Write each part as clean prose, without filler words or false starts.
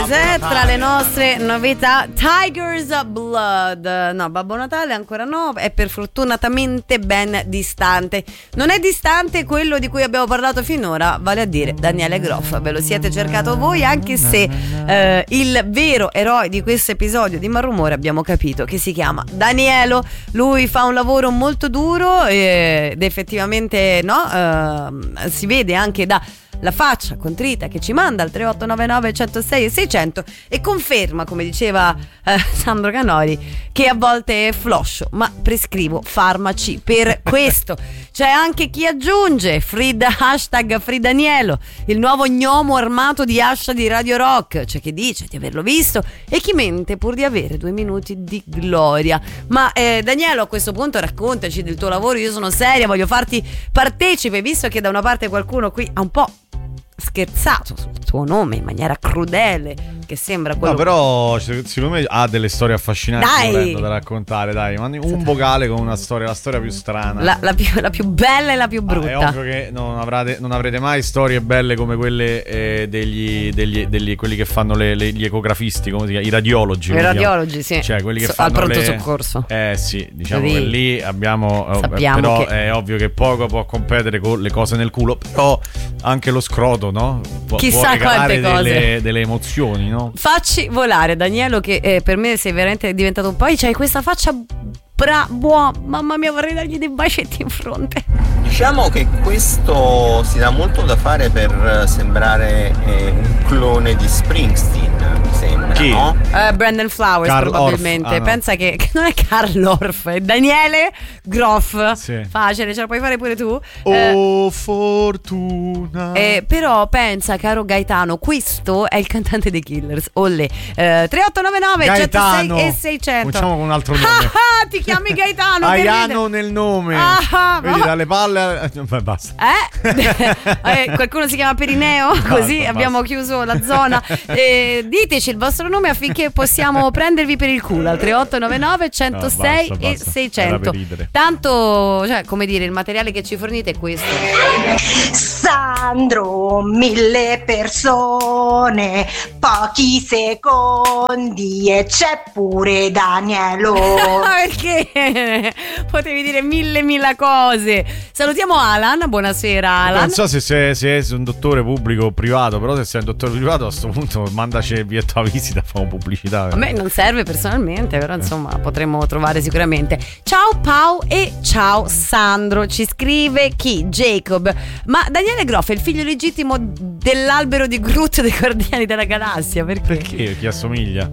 Boys, tra le nostre novità Tiger's Blood. No, Babbo Natale ancora no, è per fortunatamente ben distante. Non è distante quello di cui abbiamo parlato finora, vale a dire Daniele Groff. Ve lo siete cercato voi, anche se il vero eroe di questo episodio di Malrumore abbiamo capito che si chiama Danielo. Lui fa un lavoro molto duro ed effettivamente si vede anche da la faccia contrita che ci manda al 3899 106 e 600 e conferma, come diceva Sandro Canori, che a volte è floscio, ma prescrivo farmaci per questo. C'è anche chi aggiunge hashtag Fridanielo, il nuovo gnomo armato di ascia di Radio Rock. C'è chi dice di averlo visto e chi mente pur di avere 2 minuti di gloria. Ma Danielo, a questo punto raccontaci del tuo lavoro. Io sono seria, voglio farti partecipe, visto che da una parte qualcuno qui ha un po' scherzato sul tuo nome in maniera crudele, che sembra quello. No, però secondo me ha delle storie affascinanti da raccontare. Dai, mandi un vocale con una storia, la storia più strana, la più bella e la più brutta. È ovvio che non avrete mai storie belle come quelle degli quelli che fanno gli ecografisti, come si chiama? I radiologi, sì. Cioè quelli che fanno al pronto soccorso. Sì, diciamo che lì abbiamo sappiamo però è ovvio che poco può competere con le cose nel culo, però anche lo scroto, no? Chissà quante cose, delle emozioni, no? Facci volare, Danielo, che per me sei veramente diventato un po'. C'hai questa faccia buona, mamma mia, vorrei dargli dei bacetti in fronte. Diciamo che questo si dà molto da fare per sembrare un clone di Springsteen, mi sembra. Chi? No? Brandon Flowers, Karl probabilmente. Orff. No. Pensa che non è Karl Orff, è Daniele Groff. Sì. Facile, ce la puoi fare pure tu. Fortuna. Però pensa, caro Gaetano, questo è il cantante dei Killers. Olle. 3899 106 e 600. Facciamo con un altro nome. Ti chiami Gaetano? Aiano nel nome. Vedi, dalle palle. Basta. Qualcuno si chiama Perineo? Così abbiamo chiuso la zona. Diteci il vostro nome affinché possiamo prendervi per il culo al 3899 106 e 600. Tanto, cioè, come dire, il materiale che ci fornite è questo. Sandro, 1000 persone, pochi secondi e c'è pure Danielo. Perché potevi dire mille cose. Salutiamo Alan, buonasera Alan. Non so se sei un dottore pubblico o privato, però se sei un dottore privato a sto punto mandaci il biglietto a visita, famo pubblicità. A me non serve personalmente, però insomma potremmo trovare sicuramente. Ciao Pau e ciao Sandro, ci scrive chi? Jacob. Ma Daniele Groff è il figlio legittimo dell'albero di Groot dei Guardiani della Galassia, perché? Perché? Chi assomiglia?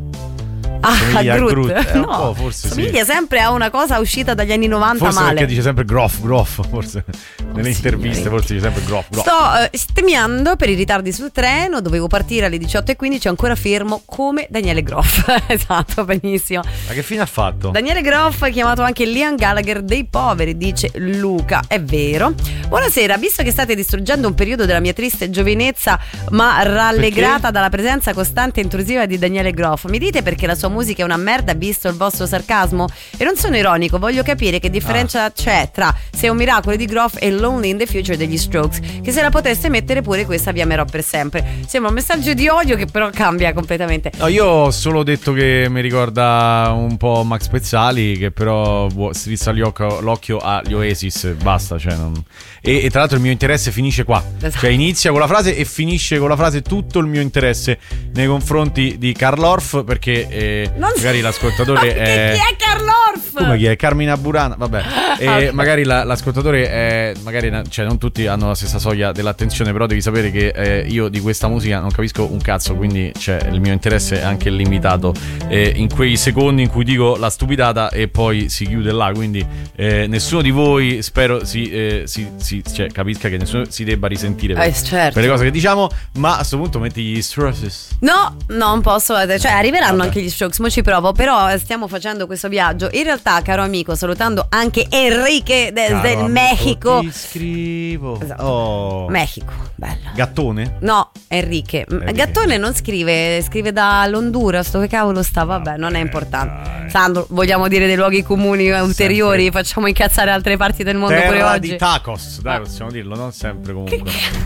A Groot. No, forse somiglia sempre a una cosa uscita dagli anni 90 forse male. Perché dice sempre Groff, forse nelle interviste forse dice sempre Groff. Sto stemmiando per i ritardi sul treno, dovevo partire alle 18:15, ancora fermo come Daniele Groff. Esatto, benissimo. Ma che fine ha fatto? Daniele Groff, chiamato anche Liam Gallagher dei poveri, dice Luca. È vero. Buonasera, visto che state distruggendo un periodo della mia triste giovinezza, ma rallegrata dalla presenza costante e intrusiva di Daniele Groff, mi dite perché la sua musica è una merda visto il vostro sarcasmo? E non sono ironico, voglio capire che differenza c'è tra Se è un miracolo di Groff e Lonely in the Future degli Strokes, che se la poteste mettere pure questa vi amerò per sempre. Sembra un messaggio di odio che però cambia completamente. No, io ho solo detto che mi ricorda un po' Max Pezzali, che però strizza l'occhio agli Oasis, basta, cioè non... e tra l'altro il mio interesse finisce qua, esatto. Cioè inizia con la frase e finisce con la frase tutto il mio interesse nei confronti di Karl Orff, perché magari l'ascoltatore è... Chi è Karl Orff? Come chi è? Carmina Burana, vabbè. E magari l'ascoltatore è... magari, cioè non tutti hanno la stessa soglia dell'attenzione, però devi sapere che io di questa musica non capisco un cazzo, quindi cioè, il mio interesse è anche limitato in quei secondi in cui dico la stupidata e poi si chiude là, quindi nessuno di voi spero cioè, capisca che nessuno si debba risentire certo. per le cose che diciamo, ma a sto punto metti gli Strokes. No, non posso, cioè arriveranno anche gli Strokes, mo ci provo, però stiamo facendo questo viaggio. In realtà, caro amico, salutando anche Enrique del Mexico. Ti scrivo. Esatto. Oh. Mexico, bello. Gattone? No, Enrique. Gattone non scrive dall'Honduras, dove cavolo sta? Vabbè, non è importante. Sandro, vogliamo dire dei luoghi comuni ulteriori? Sempre. Facciamo incazzare altre parti del mondo Terra pure oggi. di tacos, dai, possiamo dirlo, non sempre comunque.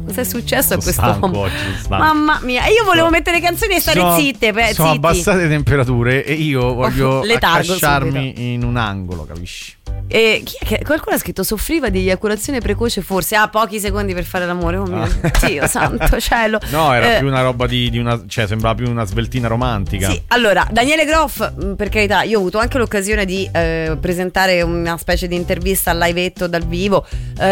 Cosa è successo a Sono questo stanco uomo? oggi, stanco. Mamma mia, io volevo mettere canzoni e stare zitte. Sono zitti. abbassate le temperature e io voglio letargo accasciarmi in un angolo, capisci? Chi è che qualcuno ha scritto soffriva di eiaculazione precoce, forse pochi secondi per fare l'amore. Oh mio Dio santo cielo. No, era più una roba di una, cioè sembrava più una sveltina romantica. Sì, allora Daniele Groff, per carità, io ho avuto anche l'occasione di presentare una specie di intervista al liveetto dal vivo.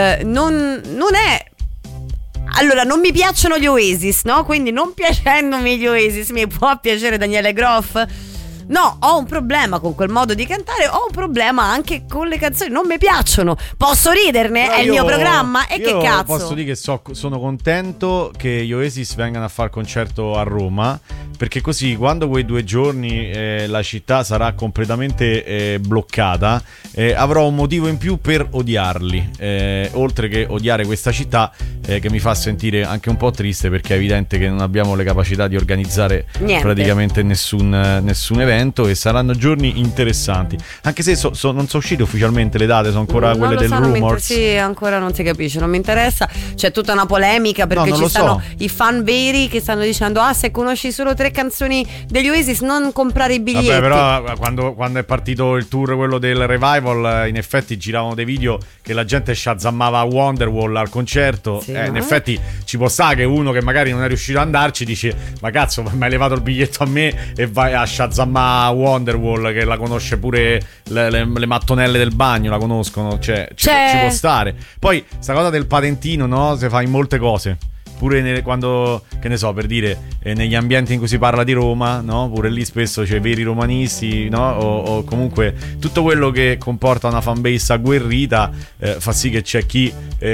Non è. Allora, non mi piacciono gli Oasis, no? Quindi non piacendomi gli Oasis mi può piacere Daniele Groff? No, ho un problema con quel modo di cantare, ho un problema anche con le canzoni, non mi piacciono. Posso riderne? Però è il mio programma? E che cazzo? Posso dire che sono contento che gli Oasis vengano a fare concerto a Roma, perché così quando quei 2 giorni la città sarà completamente bloccata, avrò un motivo in più per odiarli, oltre che odiare questa città che mi fa sentire anche un po' triste, perché è evidente che non abbiamo le capacità di organizzare praticamente nessun evento, e saranno giorni interessanti, anche se non sono uscite ufficialmente le date, sono ancora quelle del Rumors. Sì, ancora non si capisce, non mi interessa. C'è tutta una polemica perché ci stanno i fan veri che stanno dicendo se conosci solo 3 canzoni degli Oasis non comprare i biglietti. Vabbè, però quando è partito il tour, quello del revival, in effetti giravano dei video che la gente shazammava Wonderwall al concerto. Sì, in effetti ci può stare che uno che magari non è riuscito ad andarci dice: ma cazzo, mi hai levato il biglietto a me e vai a shazammare Wonderwall, che la conosce pure le mattonelle del bagno, la conoscono, cioè ci può stare. Poi sta cosa del patentino, no, si fa in molte cose. Pure quando, che ne so, per dire, negli ambienti in cui si parla di Roma, no? Pure lì spesso c'è veri romanisti, no? O comunque tutto quello che comporta una fanbase agguerrita fa sì che c'è chi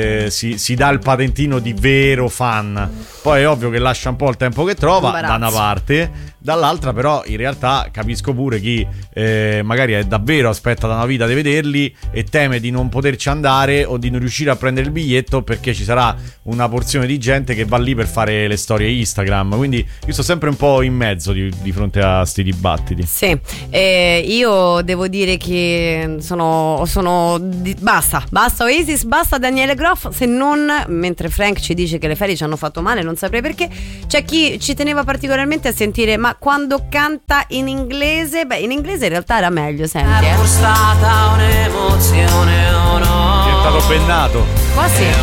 si dà il patentino di vero fan. Poi è ovvio che lascia un po' il tempo che trova da una parte, dall'altra però in realtà capisco pure chi magari è davvero aspetta da una vita di vederli e teme di non poterci andare o di non riuscire a prendere il biglietto perché ci sarà una porzione di gente che va lì per fare le storie Instagram. Quindi io sto sempre un po' in mezzo di fronte a sti dibattiti. Sì, io devo dire che basta Oasis, basta Daniele Groff, se non, mentre Frank ci dice che le ferie ci hanno fatto male, non saprei perché, c'è chi ci teneva particolarmente a sentire, ma quando canta in inglese, in inglese in realtà era meglio, senti. È stata un'emozione o no? È diventato bennato. Quasi.